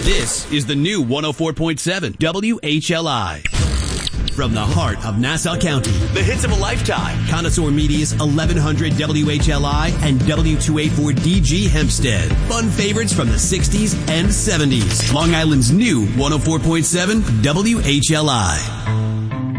This is the new 104.7 WHLI. From the heart of Nassau County, the hits of a lifetime. Connoisseur Media's 1100 WHLI and W284DG Hempstead. Fun favorites from the 60s and 70s. Long Island's new 104.7 WHLI.